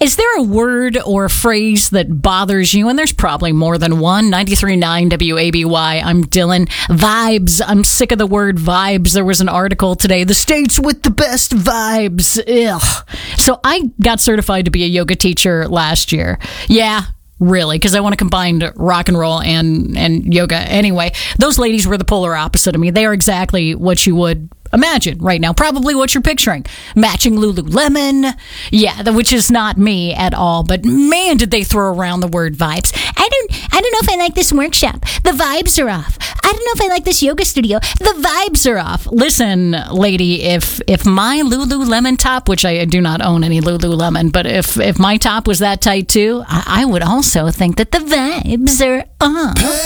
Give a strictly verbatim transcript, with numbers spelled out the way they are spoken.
Is there a word or a phrase that bothers you? And there's probably more than one. ninety-three point nine W A B Y. I'm Dylan. Vibes. I'm sick of the word vibes. There was an article today. The states with the best vibes. Ugh. So I got certified to be a yoga teacher last year. Yeah. Really, because I want to combine rock and roll and, and yoga. Anyway, those ladies were the polar opposite of me. They are exactly what you would imagine right now. Probably what you're picturing. Matching Lululemon. Yeah, which is not me at all. But man, did they throw around the word vibes. I don't I don't know if I like this workshop. The vibes are off. I don't know if I like this yoga studio. The vibes are off. Listen, lady, if if my Lululemon top, which I do not own any Lululemon, but if, if my top was that tight too, I, I would also think that the vibes are off.